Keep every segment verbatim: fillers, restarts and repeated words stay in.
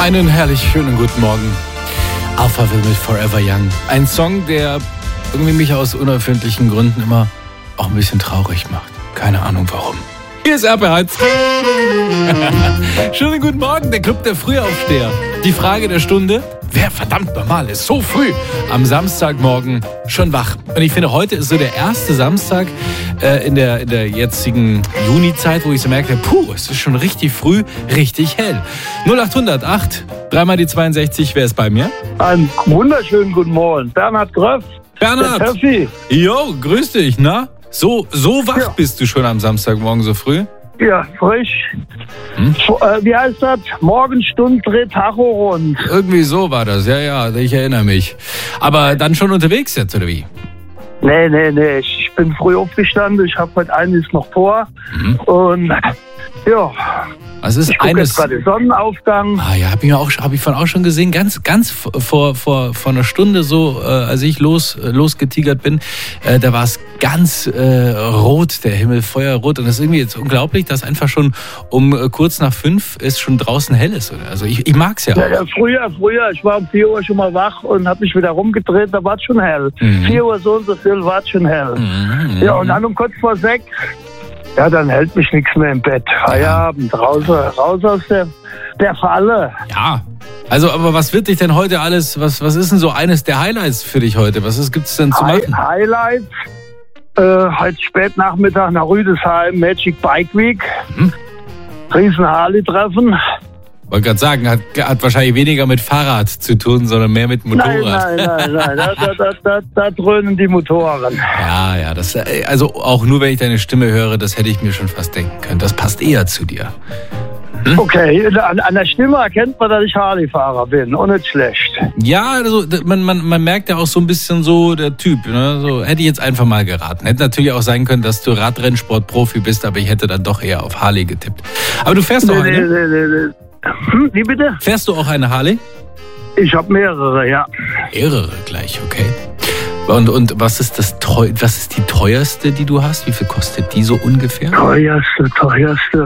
Einen herrlich schönen guten Morgen. Alphaville mit Forever Young. Ein Song, der irgendwie mich aus unerfindlichen Gründen immer auch ein bisschen traurig macht. Keine Ahnung warum. Hier ist R P eins. Schönen guten Morgen, der Club der Frühaufsteher. Die Frage der Stunde: Wer verdammt normal ist so früh am Samstagmorgen schon wach? Und ich finde, heute ist so der erste Samstag äh, in, der, in der jetzigen Junizeit, wo ich so merke, puh, es ist schon richtig früh, richtig hell. null acht hundert acht, dreimal die zweiundsechzig, wer ist bei mir? Einen wunderschönen guten Morgen. Bernhard Gröff. Bernhard. Der Töffi. Jo, grüß dich, na? So, so wach Ja. bist du schon am Samstagmorgen so früh? Ja, frisch. Hm? F- äh, wie heißt das? Morgenstund dreht Tacho rund. Irgendwie so war das, ja, ja, ich erinnere mich. Aber dann schon unterwegs jetzt, oder wie? Nee, nee, nee. Ich, ich bin früh aufgestanden. Ich habe heute einiges noch vor. Mhm. Und ja, Was ist ich gucke eines... jetzt gerade den Sonnenaufgang. Ah ja, habe ich, mir auch- hab ich von auch schon gesehen, ganz ganz vor, vor, vor einer Stunde so, äh, als ich los, äh, losgetigert bin, äh, da war es ganz äh, rot, der Himmel feuerrot. Und das ist irgendwie jetzt unglaublich, dass einfach schon um äh, kurz nach fünf es schon draußen hell ist. Oder? Also ich, ich mag's ja Ja, auch. ja, früher, früher. Ich war um vier Uhr schon mal wach und habe mich wieder rumgedreht. Da war es schon hell. Mhm. vier Uhr so und so viel war es schon hell. Mhm. Ja, und dann um kurz vor sechs, ja, dann hält mich nichts mehr im Bett. Feierabend, raus, raus aus der, der Falle. Ja, also aber was wird dich denn heute alles, was, was ist denn so eines der Highlights für dich heute? Was ist, gibt's denn zu Hi machen? Highlights, äh, heute spät Nachmittag nach Rüdesheim, Magic Bike Week. Mhm. Riesen Harley-Treffen. Wollte gerade sagen, hat, hat wahrscheinlich weniger mit Fahrrad zu tun, sondern mehr mit Motorrad. Nein, nein, nein, nein, da, da, da, da, da dröhnen die Motoren. Ja, ja, das, äh, also auch nur wenn ich deine Stimme höre, das hätte ich mir schon fast denken können. Das passt eher zu dir. Okay, an, an der Stimme erkennt man, dass ich Harley-Fahrer bin. Und nicht schlecht. Ja, also man, man, man merkt ja auch so ein bisschen so der Typ. Ne? So, hätte ich jetzt einfach mal geraten. Hätte natürlich auch sein können, dass du Radrennsport-Profi bist, aber ich hätte dann doch eher auf Harley getippt. Aber du fährst auch Nee, nee, eine? nee, nee, nee. Hm, wie bitte? Fährst du auch eine Harley? Ich habe mehrere, ja. Mehrere gleich, okay. Und, und was ist das teu was ist die teuerste, die du hast? Wie viel kostet die so ungefähr? Teuerste, teuerste.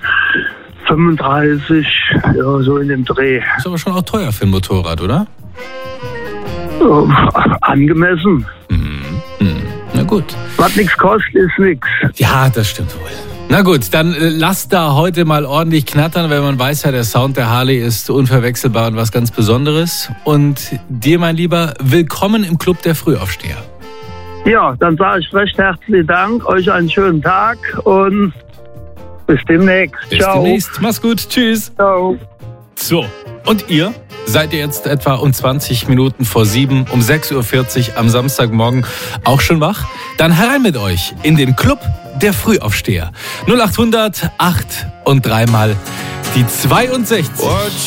fünfunddreißig, ja, so in dem Dreh. Ist aber schon auch teuer für ein Motorrad, oder? Oh, angemessen. Mhm. Mhm. Na gut. Was nichts kostet, ist nichts. Ja, das stimmt wohl. Na gut, dann äh, lass da heute mal ordentlich knattern, weil man weiß ja, der Sound der Harley ist unverwechselbar und was ganz Besonderes. Und dir, mein Lieber, willkommen im Club der Frühaufsteher. Ja, dann sage ich recht herzlichen Dank, euch einen schönen Tag und bis demnächst. Bis Ciao. demnächst. Mach's gut. Tschüss. Ciao. So, und ihr? Seid ihr jetzt etwa um zwanzig Minuten vor sieben, um sechs Uhr vierzig am Samstagmorgen auch schon wach? Dann herein mit euch in den Club der Frühaufsteher. null acht hundert acht und dreimal die zweiundsechzig.